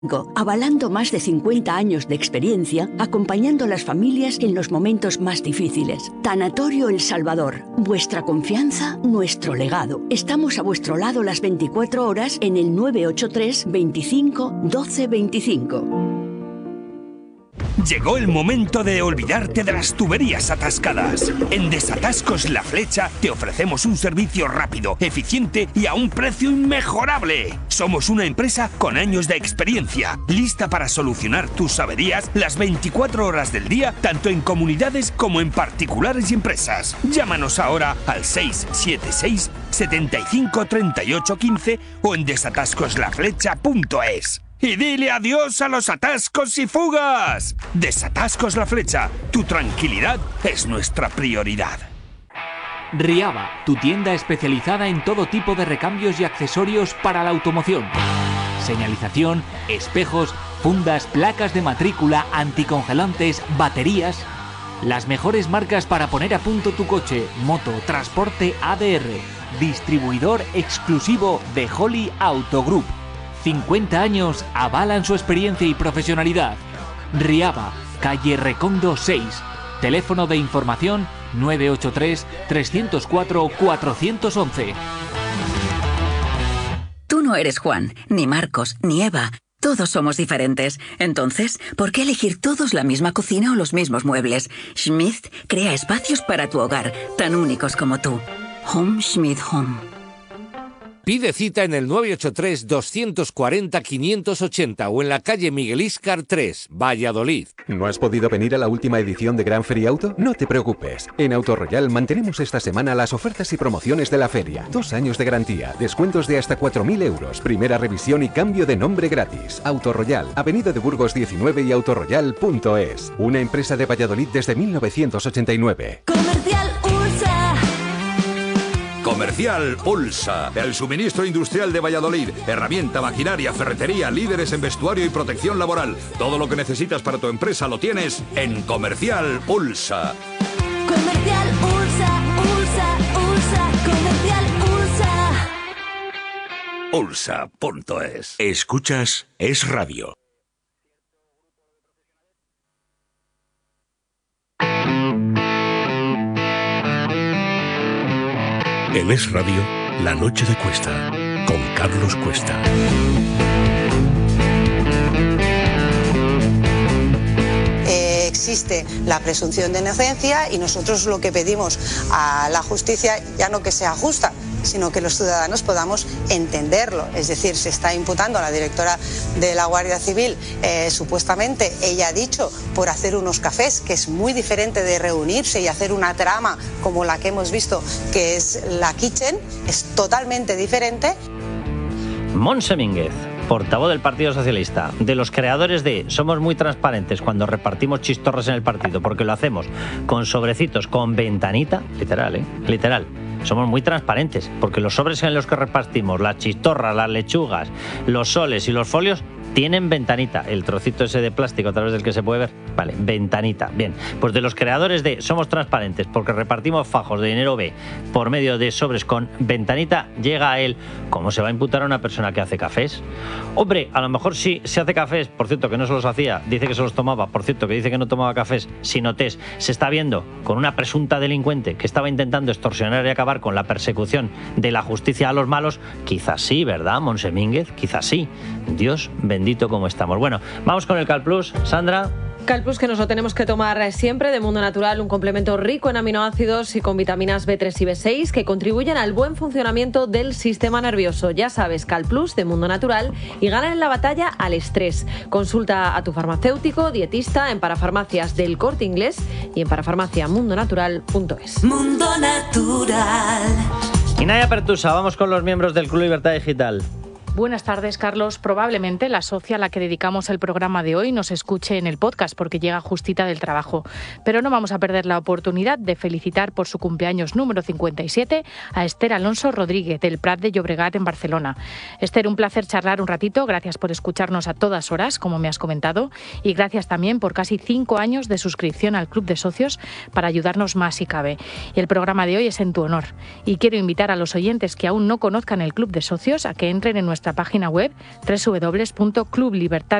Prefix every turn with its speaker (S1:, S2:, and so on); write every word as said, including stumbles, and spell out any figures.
S1: Avalando más de cincuenta años de experiencia, acompañando a las familias en los momentos más difíciles. Tanatorio El Salvador. Vuestra confianza, nuestro legado. Estamos a vuestro lado las veinticuatro horas en el nueve ocho tres, veinticinco, doce veinticinco.
S2: Llegó el momento de olvidarte de las tuberías atascadas. En Desatascos La Flecha te ofrecemos un servicio rápido, eficiente y a un precio inmejorable. Somos una empresa con años de experiencia, lista para solucionar tus averías las veinticuatro horas del día, tanto en comunidades como en particulares y empresas. Llámanos ahora al seis siete seis, setenta y cinco, treinta y ocho, quince o en desatascos la flecha punto es. ¡Y dile adiós a los atascos y fugas! Desatascos La Flecha. Tu tranquilidad es nuestra prioridad.
S3: Riaba, tu tienda especializada en todo tipo de recambios y accesorios para la automoción. Señalización, espejos, fundas, placas de matrícula, anticongelantes, baterías. Las mejores marcas para poner a punto tu coche, moto, transporte A D R. Distribuidor exclusivo de Holly Auto Group. cincuenta años avalan su experiencia y profesionalidad. Riaba, calle Recondo seis. Teléfono de información nueve ocho tres, tres cero cuatro, cuatro uno uno.
S4: Tú no eres Juan, ni Marcos, ni Eva. Todos somos diferentes. Entonces, ¿por qué elegir todos la misma cocina o los mismos muebles? Schmidt crea espacios para tu hogar, tan únicos como tú. Home Schmidt Home.
S5: Pide cita en el nueve ocho tres, dos cuatro cero, cinco ocho cero o en la calle Miguel Íscar tres, Valladolid.
S6: ¿No has podido venir a la última edición de Gran Feria Auto? No te preocupes. En Autoroyal mantenemos esta semana las ofertas y promociones de la feria. Dos años de garantía, descuentos de hasta cuatro mil euros, primera revisión y cambio de nombre gratis. Autoroyal, Avenida de Burgos diecinueve y autoroyal punto es. Una empresa de Valladolid desde mil novecientos ochenta y nueve.
S7: Comercial Ursa.
S8: Comercial Ulsa, el suministro industrial de Valladolid. Herramienta, maquinaria, ferretería, líderes en vestuario y protección laboral. Todo lo que necesitas para tu empresa lo tienes en Comercial Ulsa.
S7: Comercial Ursa, Ursa, Ursa, Comercial Ursa.
S2: Ulsa punto es. Escuchas Es Radio. En Es Radio, La Noche de Cuesta, con Carlos Cuesta.
S9: Eh, existe la presunción de inocencia y nosotros lo que pedimos a la justicia, ya no que sea justa, sino que los ciudadanos podamos entenderlo. Es decir, se está imputando a la directora de la Guardia Civil, eh, supuestamente, ella ha dicho, por hacer unos cafés, que es muy diferente de reunirse y hacer una trama como la que hemos visto, que es la Kitchen, es totalmente diferente.
S10: Montse Mínguez, portavoz del Partido Socialista, de los creadores de Somos muy transparentes cuando repartimos chistorras en el partido, porque lo hacemos con sobrecitos, con ventanita, literal, ¿eh? Literal. Somos muy transparentes, porque los sobres en los que repartimos las chistorras, las lechugas, los soles y los folios tienen ventanita, el trocito ese de plástico a través del que se puede ver, vale, ventanita. Bien, pues de los creadores de Somos transparentes, porque repartimos fajos de dinero B por medio de sobres con ventanita, llega a él, ¿cómo se va a imputar a una persona que hace cafés? Hombre, a lo mejor sí se hace cafés, por cierto que no se los hacía, dice que se los tomaba, por cierto que dice que no tomaba cafés, sino tés, se está viendo con una presunta delincuente que estaba intentando extorsionar y acabar con la persecución de la justicia a los malos, quizás sí, ¿verdad, Montse Mínguez? Quizás sí. Dios bendito como estamos. Bueno, vamos con el CalPlus. Sandra.
S11: CalPlus, que nos lo tenemos que tomar siempre, de Mundo Natural, un complemento rico en aminoácidos y con vitaminas B tres y B seis que contribuyen al buen funcionamiento del sistema nervioso. Ya sabes, CalPlus de Mundo Natural, y gana en la batalla al estrés. Consulta a tu farmacéutico, dietista en parafarmacias del Corte Inglés y en parafarmacia mundo natural punto es.
S7: Mundo Natural.
S10: Inaya Pertusa, vamos con los miembros del Club Libertad Digital.
S12: Buenas tardes, Carlos. Probablemente la socia a la que dedicamos el programa de hoy nos escuche en el podcast porque llega justita del trabajo. Pero no vamos a perder la oportunidad de felicitar por su cumpleaños número cincuenta y siete a Esther Alonso Rodríguez, del Prat de Llobregat en Barcelona. Esther, un placer charlar un ratito. Gracias por escucharnos a todas horas, como me has comentado. Y gracias también por casi cinco años de suscripción al Club de Socios para ayudarnos más si cabe. Y el programa de hoy es en tu honor. Y quiero invitar a los oyentes que aún no conozcan el Club de Socios a que entren en nuestra nuestra página web doble u doble u doble u punto club libertad